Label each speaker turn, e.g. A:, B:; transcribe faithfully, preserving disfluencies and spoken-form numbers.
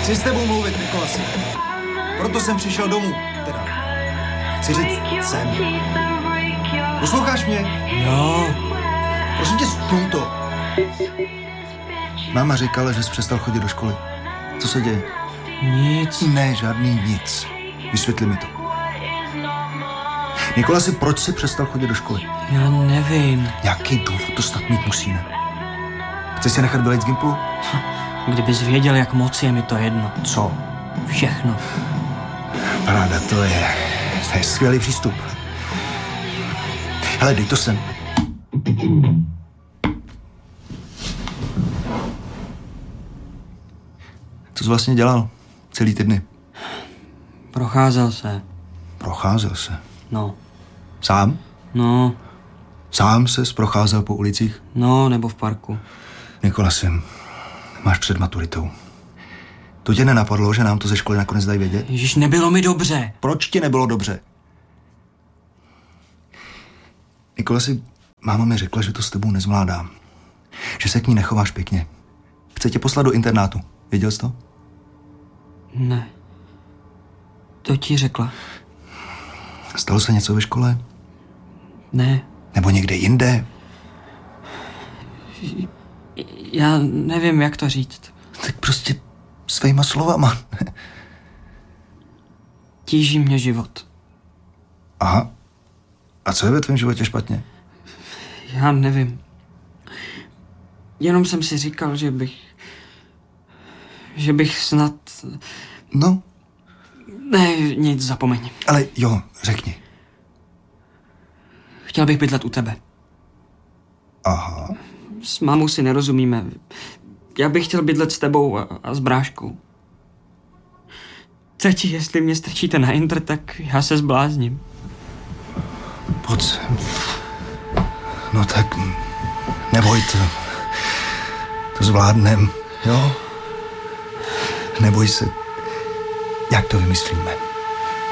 A: Chci s tebou mluvit, Nikolasi. Proto jsem přišel domů. Teda, chci říct sem. Posloucháš mě?
B: Jo.
A: Prosím tě, stůl to. Máma říkala, že jsi přestal chodit do školy. Co se děje?
B: Nic.
A: Ne, žádný nic. Vysvětli mi to. Nikolasi, proč jsi přestal chodit do školy?
B: Já nevím.
A: Jaký důvod to snad mít musí, ne? Chceš si nechat vylejt z Gimplu?
B: Kdybys věděl, jak moc je mi to jedno.
A: Co?
B: Všechno.
A: Paráda, to je, to je skvělý přístup. Hele, dej to sem. Co jsi vlastně dělal celý ty dny?
B: Procházel se.
A: Procházel se?
B: No.
A: Sám?
B: No.
A: Sám ses procházel po ulicích?
B: No, nebo v parku.
A: Nikolasi, máš před maturitou. To tě nenapadlo, že nám to ze školy nakonec dají vědět?
B: Ježiš, nebylo mi dobře.
A: Proč ti nebylo dobře? Nikolasi, máma mi řekla, že to s tebou nezvládám. Že se k ní nechováš pěkně. Chce tě poslat do internátu. Věděl jsi to?
B: Ne. To ti řekla.
A: Stalo se něco ve škole?
B: Ne.
A: Nebo někde jinde?
B: Já nevím, jak to říct.
A: Tak prostě svýma slovama.
B: Tíží mě život.
A: Aha. A co je ve tvém životě špatně?
B: Já nevím. Jenom jsem si říkal, že bych... Že bych snad...
A: No.
B: Ne, nic, zapomeň.
A: Ale jo, řekni.
B: Chtěl bych bydlet u tebe.
A: Aha.
B: S mámou si nerozumíme. Já bych chtěl bydlet s tebou a, a s bráškou. Teď, jestli mě strčíte na Inter, tak já se zblázním.
A: Pojď sem. No tak, neboj to. To zvládnem, jo? Neboj se. Jak to vymyslíme?